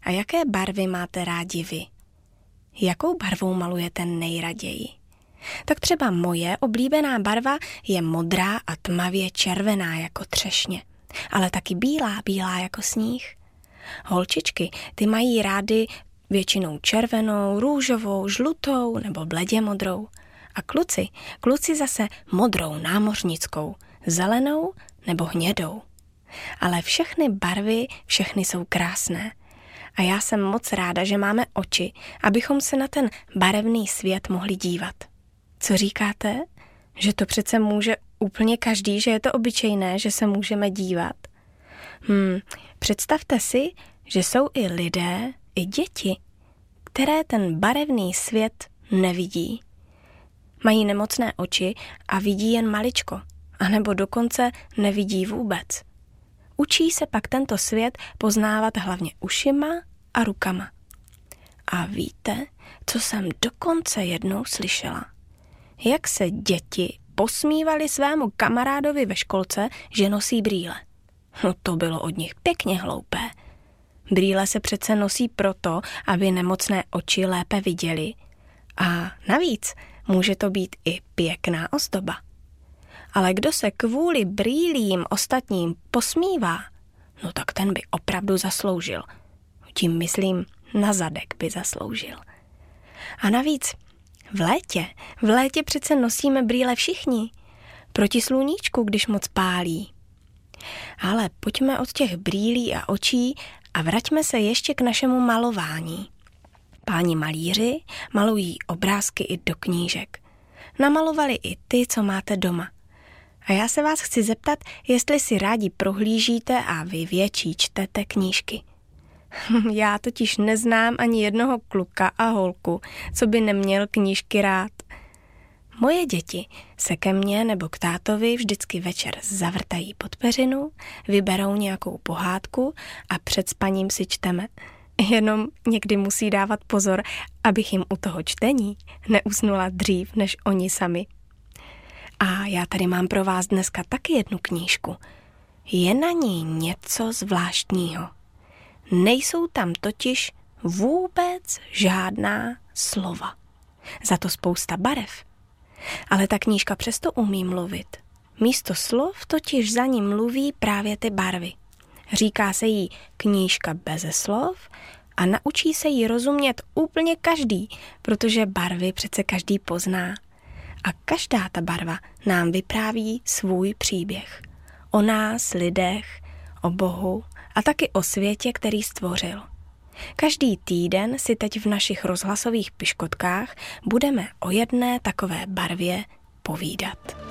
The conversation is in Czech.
A jaké barvy máte rádi vy? Jakou barvou malujete nejraději? Tak třeba moje oblíbená barva je modrá a tmavě červená jako třešně, ale taky bílá jako sníh. Holčičky, ty mají rády většinou červenou, růžovou, žlutou nebo bledě modrou. A kluci zase modrou námořnickou, zelenou nebo hnědou. Ale všechny barvy, všechny jsou krásné. A já jsem moc ráda, že máme oči, abychom se na ten barevný svět mohli dívat. Co říkáte? Že to přece může úplně každý, že je to obyčejné, že se můžeme dívat? Představte si, že jsou i lidé, i děti, které ten barevný svět nevidí. Mají nemocné oči a vidí jen maličko, anebo dokonce nevidí vůbec. Učí se pak tento svět poznávat hlavně ušima a rukama. A víte, co jsem dokonce jednou slyšela? Jak se děti posmívali svému kamarádovi ve školce, že nosí brýle. No to bylo od nich pěkně hloupé. Brýle se přece nosí proto, aby nemocné oči lépe viděli. A navíc může to být i pěkná ozdoba. Ale kdo se kvůli brýlím ostatním posmívá, no tak ten by opravdu zasloužil. Tím myslím, na zadek by zasloužil. A navíc v létě přece nosíme brýle všichni. Proti sluníčku, když moc pálí. Ale pojďme od těch brýlí a očí a vraťme se ještě k našemu malování. Páni malíři malují obrázky i do knížek. Namalovali i ty, co máte doma. A já se vás chci zeptat, jestli si rádi prohlížíte a vy větší čtete knížky. Já totiž neznám ani jednoho kluka a holku, co by neměl knížky rád. Moje děti se ke mně nebo k tátovi vždycky večer zavrtají pod peřinu, vyberou nějakou pohádku a před spaním si čteme. Jenom někdy musí dávat pozor, abych jim u toho čtení neusnula dřív než oni sami. A já tady mám pro vás dneska taky jednu knížku. Je na ní něco zvláštního. Nejsou tam totiž vůbec žádná slova. Za to spousta barev. Ale ta knížka přesto umí mluvit. Místo slov totiž za ní mluví právě ty barvy. Říká se jí knížka beze slov a naučí se jí rozumět úplně každý, protože barvy přece každý pozná. A každá ta barva nám vypráví svůj příběh. O nás, lidech, o Bohu a taky o světě, který stvořil. Každý týden si teď v našich rozhlasových piškotkách budeme o jedné takové barvě povídat.